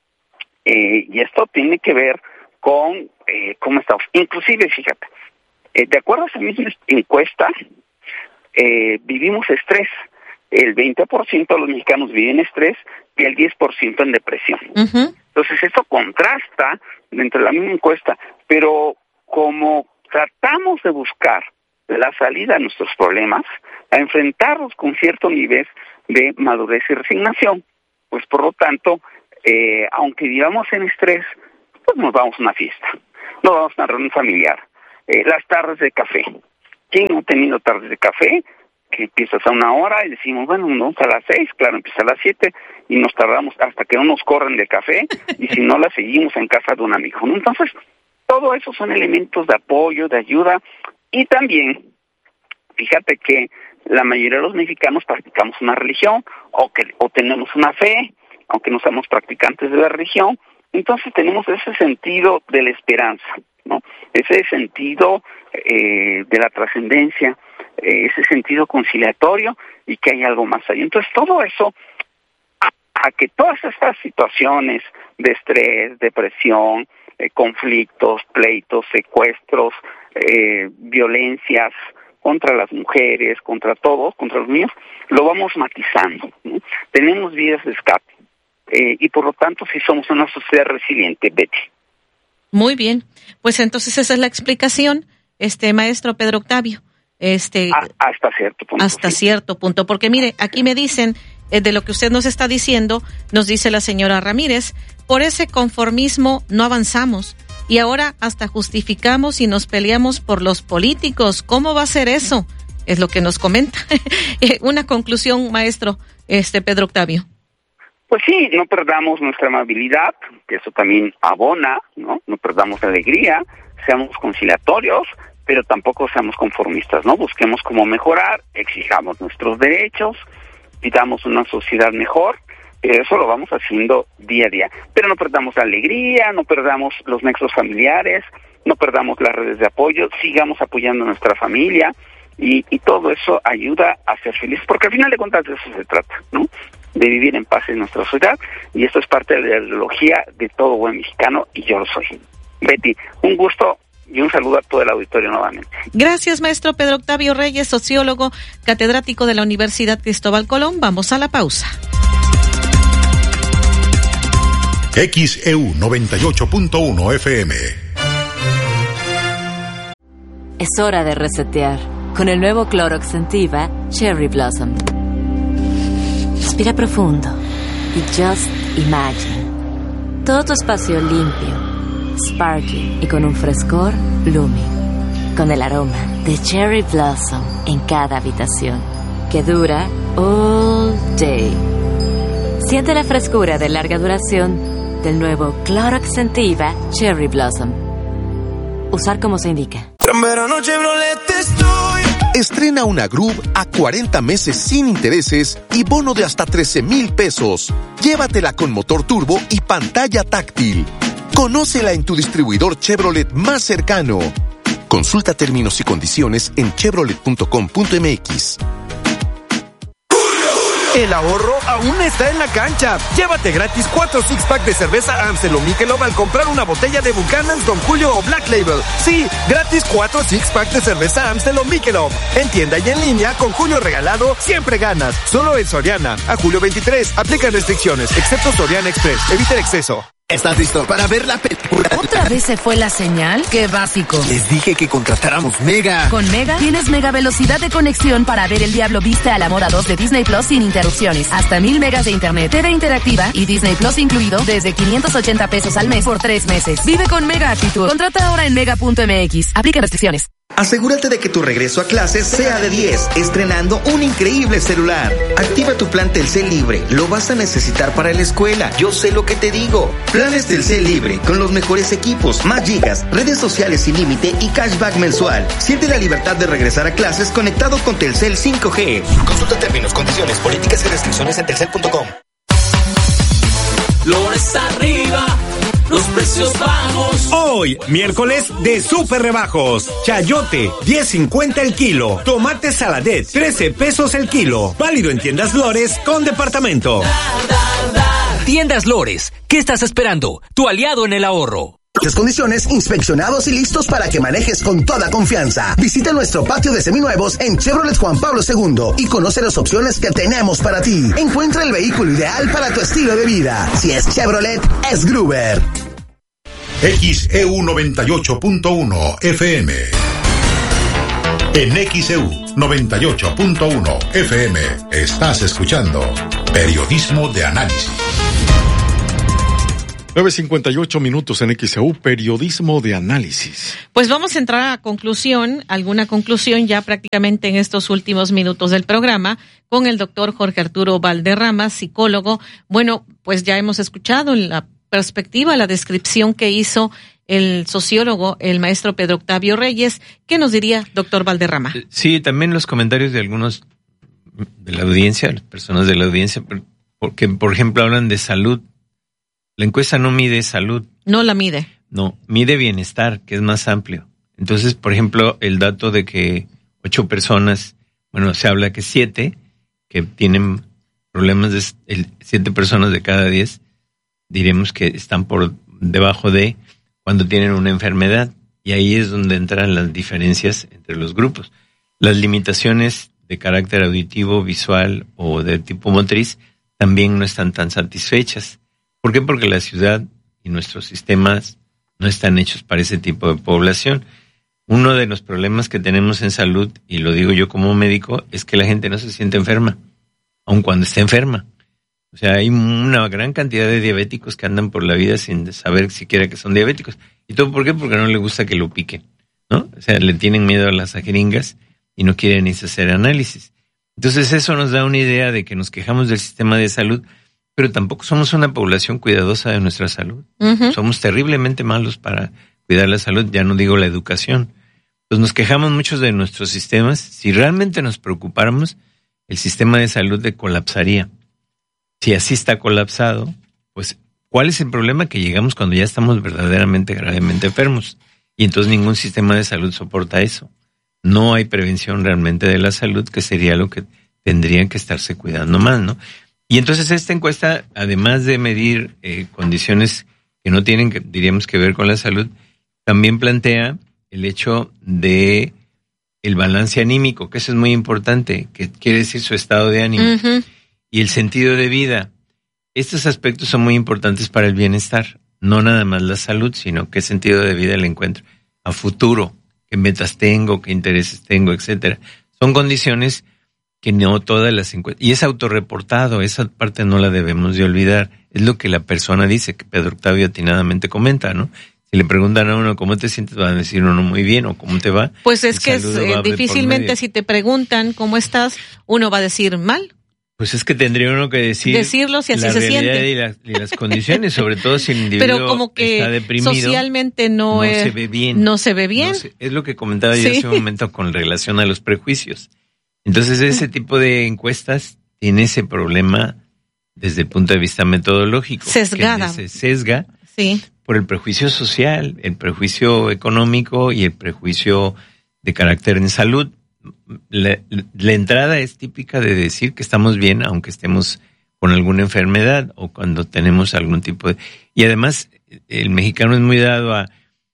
Y esto tiene que ver con cómo estamos. Inclusive, fíjate, de acuerdo a esa misma encuesta, vivimos estrés. El 20% de los mexicanos viven estrés y el 10% en depresión. Uh-huh. Entonces, esto contrasta dentro de la misma encuesta, pero como tratamos de buscar la salida a nuestros problemas, a enfrentarlos con cierto nivel de madurez y resignación, pues por lo tanto, aunque vivamos en estrés, pues nos vamos a una fiesta, nos vamos a una reunión familiar, las tardes de café. ¿Quién no ha tenido tardes de café? Que empiezas a 1 hora y decimos, bueno, vamos a las 6, claro, empieza a las 7 y nos tardamos hasta que no nos corren de café y si no la seguimos en casa de un amigo, ¿no? Entonces, todo eso son elementos de apoyo, de ayuda y también, fíjate que la mayoría de los mexicanos practicamos una religión o tenemos una fe, aunque no seamos practicantes de la religión, entonces tenemos ese sentido de la esperanza, ¿no? Ese sentido de la trascendencia, ese sentido conciliatorio y que hay algo más allá. Entonces todo eso, a que todas estas situaciones de estrés, depresión, conflictos, pleitos, secuestros, violencias contra las mujeres, contra todos, contra los niños, lo vamos matizando, ¿no? Tenemos vías de escape y por lo tanto sí somos una sociedad resiliente, Betty. Muy bien, pues entonces esa es la explicación, maestro Pedro Octavio. Hasta cierto punto. Hasta cierto punto, porque mire, aquí me dicen, de lo que usted nos está diciendo, nos dice la señora Ramírez, por ese conformismo no avanzamos y ahora hasta justificamos y nos peleamos por los políticos. ¿Cómo va a ser eso? Es lo que nos comenta. Una conclusión, maestro, Pedro Octavio. Pues sí, no perdamos nuestra amabilidad, que eso también abona, ¿no? No perdamos la alegría, seamos conciliatorios, pero tampoco seamos conformistas, ¿no? Busquemos cómo mejorar, exijamos nuestros derechos, pidamos una sociedad mejor, eso lo vamos haciendo día a día. Pero no perdamos la alegría, no perdamos los nexos familiares, no perdamos las redes de apoyo, sigamos apoyando a nuestra familia y todo eso ayuda a ser felices, porque al final de cuentas de eso se trata, ¿no? De vivir en paz en nuestra sociedad, y esto es parte de la ideología de todo buen mexicano, y yo lo soy. Betty, un gusto y un saludo a todo el auditorio nuevamente. Gracias, maestro Pedro Octavio Reyes, sociólogo, catedrático de la Universidad Cristóbal Colón. Vamos a la pausa. XEU 98.1 FM. Es hora de resetear con el nuevo Clorox Scentiva Cherry Blossom. Respira profundo y just imagine todo tu espacio limpio, sparkly y con un frescor blooming, con el aroma de Cherry Blossom en cada habitación, que dura all day. Siente la frescura de larga duración del nuevo Clorox Scentiva Cherry Blossom. Usar como se indica. En verano Chevrolet estoy. Estrena una Groove a 40 meses sin intereses y bono de hasta 13,000 pesos. Llévatela con motor turbo y pantalla táctil. Conócela en tu distribuidor Chevrolet más cercano. Consulta términos y condiciones en chevrolet.com.mx. El ahorro aún está en la cancha. Llévate gratis 4 six-pack de cerveza Amstel o Michelob al comprar una botella de Buchanan's, Don Julio o Black Label. Sí, gratis 4 six-pack de cerveza Amstel o Michelob. En tienda y en línea, con Julio regalado, siempre ganas. Solo en Soriana. A julio 23. Aplican restricciones, excepto Soriana Express. Evita el exceso. ¿Estás listo para ver la película? ¿Otra vez se fue la señal? ¡Qué básico! Les dije que contratáramos Mega. Con Mega tienes mega velocidad de conexión para ver El Diablo Viste a la Moda 2 de Disney Plus sin interrupciones. Hasta 1,000 megas de internet, TV interactiva y Disney Plus incluido desde 580 pesos al mes por 3 meses. Vive con Mega actitud. Contrata ahora en mega.mx. Aplica restricciones. Asegúrate de que tu regreso a clases sea de 10, estrenando un increíble celular. Activa tu plan Telcel Libre, lo vas a necesitar para la escuela. Yo sé lo que te digo. Planes Telcel Libre, con los mejores equipos, más gigas, redes sociales sin límite y cashback mensual. Siente la libertad de regresar a clases conectado con Telcel 5G. Consulta términos, condiciones, políticas y restricciones en telcel.com. Flores arriba, los precios bajos. Hoy, miércoles de super rebajos. Chayote, 10.50 el kilo. Tomate saladet, 13 pesos el kilo. Válido en tiendas Lores con departamento. Tiendas Lores, ¿qué estás esperando? Tu aliado en el ahorro. Las condiciones, inspeccionados y listos para que manejes con toda confianza. Visita nuestro patio de seminuevos en Chevrolet Juan Pablo II y conoce las opciones que tenemos para ti. Encuentra el vehículo ideal para tu estilo de vida. Si es Chevrolet, es Gruber. XEU 98.1 FM. En XEU 98.1 FM estás escuchando Periodismo de Análisis. 9:58 en XEU, Periodismo de Análisis. Pues vamos a entrar a alguna conclusión ya prácticamente en estos últimos minutos del programa con el doctor Jorge Arturo Valderrama, psicólogo. Bueno, pues ya hemos escuchado la perspectiva, la descripción que hizo el sociólogo, el maestro Pedro Octavio Reyes. ¿Qué nos diría, doctor Valderrama? Sí, también los comentarios de algunos de la audiencia, las personas de la audiencia, porque, por ejemplo, hablan de salud. La encuesta no mide salud. No la mide. No, mide bienestar, que es más amplio. Entonces, por ejemplo, el dato de que 8 personas, bueno, se habla que 7, que tienen problemas, 7 personas de cada 10, diremos que están por debajo de cuando tienen una enfermedad. Y ahí es donde entran las diferencias entre los grupos. Las limitaciones de carácter auditivo, visual o de tipo motriz también no están tan satisfechas. ¿Por qué? Porque la ciudad y nuestros sistemas no están hechos para ese tipo de población. Uno de los problemas que tenemos en salud, y lo digo yo como médico, es que la gente no se siente enferma, aun cuando está enferma. O sea, hay una gran cantidad de diabéticos que andan por la vida sin saber siquiera que son diabéticos. ¿Y todo por qué? Porque no les gusta que lo piquen, ¿no? O sea, le tienen miedo a las jeringas y no quieren ni hacer análisis. Entonces eso nos da una idea de que nos quejamos del sistema de salud, pero tampoco somos una población cuidadosa de nuestra salud. Uh-huh. Somos terriblemente malos para cuidar la salud, ya no digo la educación. Pues nos quejamos mucho de nuestros sistemas. Si realmente nos preocupáramos, el sistema de salud colapsaría. Si así está colapsado, pues ¿cuál es el problema? Que llegamos cuando ya estamos verdaderamente gravemente enfermos. Y entonces ningún sistema de salud soporta eso. No hay prevención realmente de la salud, que sería lo que tendrían que estarse cuidando más, ¿no? Y entonces esta encuesta, además de medir condiciones que no tienen, diríamos, que ver con la salud, también plantea el hecho de el balance anímico, que eso es muy importante, que quiere decir su estado de ánimo, uh-huh, y el sentido de vida. Estos aspectos son muy importantes para el bienestar, no nada más la salud, sino qué sentido de vida le encuentro a futuro, qué metas tengo, qué intereses tengo, etcétera. Son condiciones que no todas las encuestas, y es autorreportado, esa parte no la debemos de olvidar, es lo que la persona dice, que Pedro Octavio atinadamente comenta, ¿no? Si le preguntan a uno cómo te sientes, van a decir uno muy bien, o cómo te va. Pues es que difícilmente si te preguntan cómo estás, uno va a decir mal. Pues es que tendría uno que decirlo si así se siente. Y las condiciones, sobre todo si el individuo pero como que está deprimido, socialmente no se ve bien. No se ve bien. Es lo que comentaba yo hace un momento con relación a los prejuicios. Entonces ese tipo de encuestas tiene ese problema desde el punto de vista metodológico. Sesgada. Que se sesga, sí, por el prejuicio social, el prejuicio económico y el prejuicio de carácter en salud. La entrada es típica de decir que estamos bien aunque estemos con alguna enfermedad o cuando tenemos algún tipo de... Y además el mexicano es muy dado a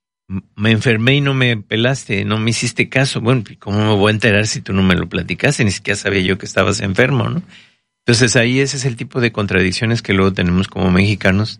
me enfermé y no me pelaste, no me hiciste caso. Bueno, ¿cómo me voy a enterar si tú no me lo platicaste? Ni siquiera sabía yo que estabas enfermo, ¿no? Entonces ahí ese es el tipo de contradicciones que luego tenemos como mexicanos,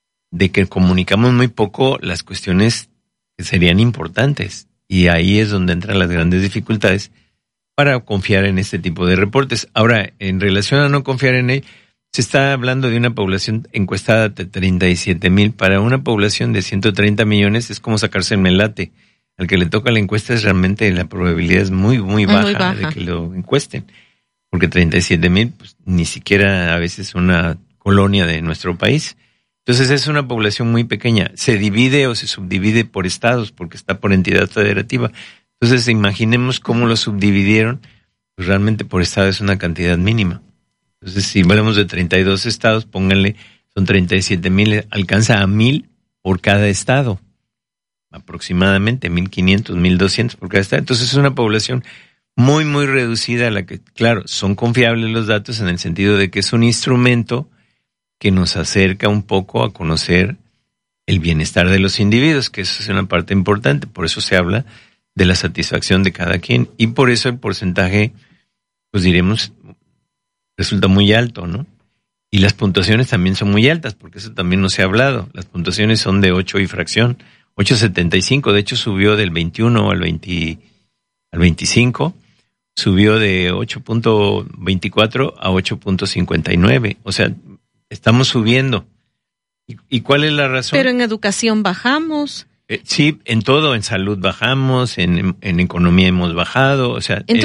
de que comunicamos muy poco las cuestiones que serían importantes. Y ahí es donde entran las grandes dificultades para confiar en este tipo de reportes. Ahora, en relación a no confiar en él, se está hablando de una población encuestada de 37,000. Para una población de 130 millones es como sacarse el melate. Al que le toca la encuesta es realmente la probabilidad es muy baja de que lo encuesten. Porque 37,000, pues ni siquiera a veces una colonia de nuestro país. Entonces es una población muy pequeña. Se divide o se subdivide por estados porque está por entidad federativa. Entonces imaginemos cómo lo subdividieron. Pues realmente por estado es una cantidad mínima. Entonces si hablamos de 32 estados, pónganle, son 37,000, alcanza a 1,000 por cada estado, aproximadamente 1.500, 1.200 por cada estado. Entonces es una población muy, muy reducida a la que, claro, son confiables los datos en el sentido de que es un instrumento que nos acerca un poco a conocer el bienestar de los individuos, que eso es una parte importante. Por eso se habla de la satisfacción de cada quien y por eso el porcentaje, pues diremos, resulta muy alto, ¿no? Y las puntuaciones también son muy altas, porque eso también no se ha hablado. Las puntuaciones son de 8 y fracción, 8.75, de hecho subió del 21 al 25, subió de 8.24 a 8.59, o sea, estamos subiendo. ¿Y cuál es la razón? Pero en educación bajamos. Sí, en todo, en salud bajamos, en economía hemos bajado, o sea... Entonces